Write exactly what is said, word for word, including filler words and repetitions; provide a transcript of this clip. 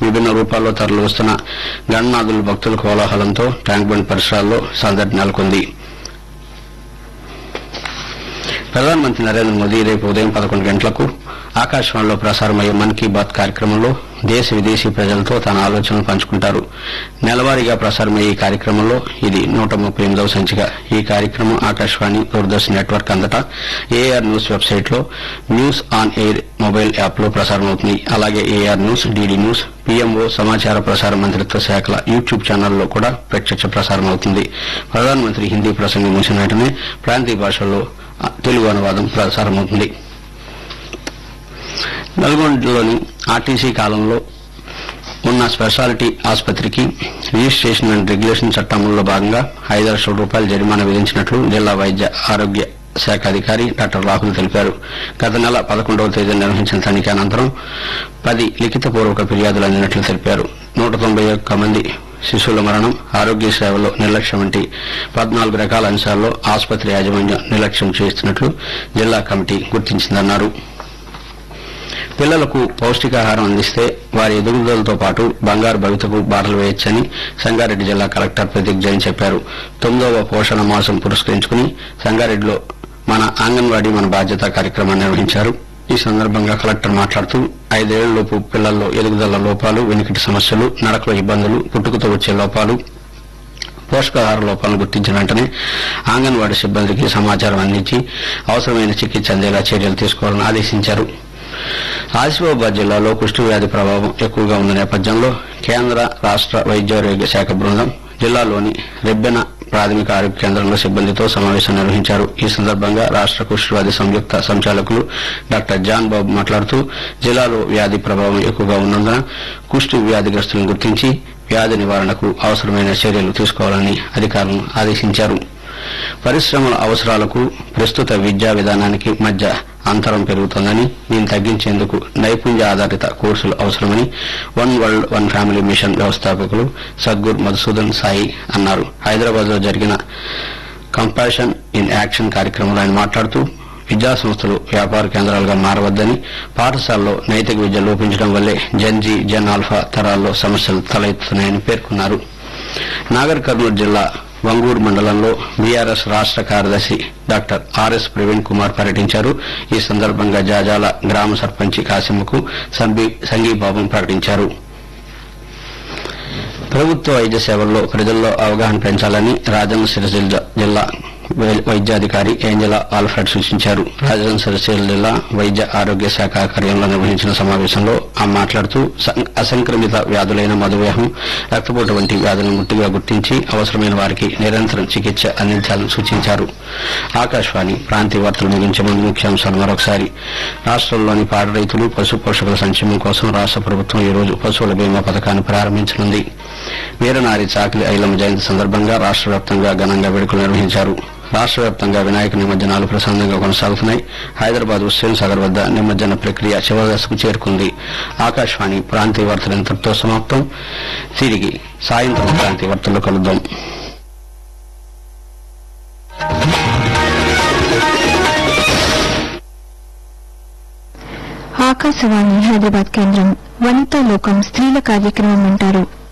విభిన్న రూపాల్లో తరలివస్తున్న గణనాథుల భక్తుల కోలాహలంతో ట్యాంక్ బండ్ పరిసరాల్లో సందడి నెలకొంది. ప్రధానమంత్రి నరేంద్ర మోదీ రేపు ఉదయం పదకొండు గంటలకు ఆకాశవాణిలో ప్రసారమయ్యే మన్ కీ బాత్ కార్యక్రమంలో దేశ విదేశీ ప్రజలతో తన ఆలోచనలు పంచుకుంటారు. నెలవారీగా ప్రసారమయ్యే ఈ కార్యక్రమంలో ఇది నూట ముప్పై ఎనిమిదవ సంచిక. ఈ కార్యక్రమం ఆకాశవాణి, దూరదర్శన్ నెట్వర్క్ అంతటా ఏఆర్ న్యూస్ వెబ్సైట్లో న్యూస్ ఆన్ ఎయిర్ మొబైల్ యాప్లో ప్రసారమవుతుంది. అలాగే AR news, DD news, PMO సమాచార ప్రసార మంత్రిత్వ శాఖల యూట్యూబ్ ఛానల్లో కూడా ప్రత్యక్ష ప్రసారం అవుతుంది. ప్రధానమంత్రి హిందీ ప్రసంగం ముగిసిన వెంటనే ప్రాంతీయ భాషల్లో తెలుగు అనువాదం ప్రసారమవుతుంది. నల్గొండలోని ఆర్టీసీ కాలంలో ఉన్న స్పెషాలిటీ ఆసుపత్రికి రిజిస్ట్రేషన్ అండ్ రెగ్యులేషన్ చట్టంలో భాగంగా ఐదు లక్షల రూపాయల జరిమానా విధించినట్లు జిల్లా వైద్య ఆరోగ్య శాఖ అధికారి డాక్టర్ రాహుల్ తెలిపారు. గత నెల పదకొండవ తేదీ నిర్వహించిన తనిఖీ అనంతరం పది లిఖితపూర్వక ఫిర్యాదులు అందినట్లు తెలిపారు. నూట తొంభై ఒక్క మంది శిశువుల మరణం, ఆరోగ్య సేవలో నిర్లక్ష్యం వంటి పద్నాలుగు రకాల అంశాల్లో ఆసుపత్రి యాజమాన్యం నిర్లక్ష్యం చేస్తున్నట్లు జిల్లా కమిటీ గుర్తించిందన్నారు. పిల్లలకు పౌష్టికాహారం అందిస్తే వారి ఎదుగుదలతో పాటు బంగారు భవితకు బాటలు వేయొచ్చని సంగారెడ్డి జిల్లా కలెక్టర్ ప్రదీప్ జైన్ చెప్పారు. తొమ్మిదవ పోషణ మాసం పురస్కరించుకుని సంగారెడ్డిలో మన అంగన్వాడీ మన బాధ్యత కార్యక్రమాన్ని నిర్వహించారు. ఈ సందర్భంగా కలెక్టర్ మాట్లాడుతూ ఐదేళ్లలోపు పిల్లల్లో ఎదుగుదల లోపాలు, వెనుకటి సమస్యలు, నడకలో ఇబ్బందులు, పుట్టుకతో వచ్చే లోపాలు, పోషకాహార లోపాలను గుర్తించిన వెంటనే అంగన్వాడీ సిబ్బందికి సమాచారం అందించి అవసరమైన చికిత్స అందేలా చర్యలు తీసుకోవాలని ఆదేశించారు. ఆసిఫాబాద్ జిల్లాలో కుష్టు వ్యాధి ప్రభావం ఎక్కువగా ఉన్న నేపథ్యంలో కేంద్ర, రాష్ట వైద్యారోగ్య శాఖ బృందం జిల్లాలోని రెబ్బెన ప్రాథమిక ఆరోగ్య కేంద్రంలో సిబ్బందితో సమావేశం నిర్వహించారు. ఈ సందర్భంగా రాష్ట కుష్టు వ్యాధి సంయుక్త సంచాలకులు డాక్టర్ జాన్ బాబు మాట్లాడుతూ జిల్లాలో వ్యాధి ప్రభావం ఎక్కువగా ఉన్నందున కుష్టు వ్యాధిగ్రస్తులను గుర్తించి వ్యాధి నివారణకు అవసరమైన చర్యలు తీసుకోవాలని అధికారులను ఆదేశించారు. పరిశ్రమల అవసరాలకు ప్రస్తుత విద్యా విధానానికి మధ్య అంతరం పెరుగుతోందని, దీన్ని తగ్గించేందుకు నైపుణ్య ఆధారిత కోర్సులు అవసరమని one world one family machine వ్యవస్థాపకులు సద్గురు మధుసూదన్ సాయి అన్నారు. హైదరాబాద్ లో జరిగిన కంపాషన్ ఇన్ యాక్షన్ కార్యక్రమంలో ఆయన మాట్లాడుతూ విద్యా సంస్థలు వ్యాపార కేంద్రాలుగా మారవద్దని, పాఠశాలలో నైతిక విద్య లోపించడం వల్లే జన్జీ, జన్ ఆల్ఫా తరాల్లో సమస్యలు తలెత్తుతున్నాయని పేర్కొన్నారు. నాగర్ కర్నూలు జిల్లా వంగూరు మండలంలో బీఆర్ఎస్ రాష్ట కార్యదర్శి డాక్టర్ ఆర్ఎస్ ప్రవీణ్ కుమార్ పర్యటించారు. ఈ సందర్భంగా జాజాల గ్రామ సర్పంచి కాసిమ్మకు సంఘీభావం ప్రకటించారు. ప్రభుత్వ వైద్య సేవల్లో ప్రజల్లో అవగాహన పెంచాలని రాజన్న సిరిసిల్ల జిల్లా వైద్యాధికారి ఏంజలా ఆల్ఫ్రెడ్ సూచించారు. రాజన్న సిరిసిల్ల జిల్లా వైద్య ఆరోగ్య శాఖ కార్యాలయంలో నిర్వహించిన సమావేశంలో ఆమె మాట్లాడుతూ అసంక్రమిత వ్యాధులైన మధుమేహం, రక్తపోటు వంటి వ్యాధులను ముట్టిగా గుర్తించి అవసరమైన వారికి నిరంతరం చికిత్స అందించాలని సూచించారు. ఆకాశవాణి ప్రాంతీయ వార్తలు ముగించే ముందు ముఖ్యాంశాలు మరొకసారి. రాష్టంలోని పాడి రైతులు, పశు పోషకుల సంక్షేమం కోసం రాష్ట ప్రభుత్వం ఈ రోజు పశువుల బీమా పథకాన్ని ప్రారంభించనుంది. వీరనారి చాకిలి ఐలమ్మ జయంతి సందర్భంగా రాష్ట వ్యాప్తంగా ఘనంగా వేడుకలు నిర్వహించారు. రాష్ట వ్యాప్తంగా వినాయక నిమజ్జనాలు ప్రశాంతంగా కొనసాగుతున్నాయి. హైదరాబాద్ హుస్సేన్ సాగర్ వద్ద నిమజ్జన ప్రక్రియ చివరి దశకు చేరుకుంది. ఆకాశవాణి ప్రాంతీయ వార్తలు ఇంతటితో సమాప్తం. తిరిగి సాయంత్రం ప్రాంతీయ వార్తల్లో కలుద్దాం. ఆకాశవాణి హైదరాబాద్ కేంద్రం వనితా లోకం స్త్రీల కార్యక్రమం అంటారు.